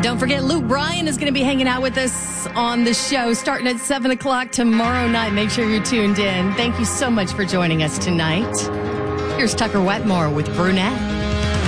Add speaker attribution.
Speaker 1: Don't forget, Luke Bryan is going to be hanging out with us on the show starting at 7 o'clock tomorrow night. Make sure you're tuned in. Thank you so much for joining us tonight. Here's Tucker Wetmore with Brunette.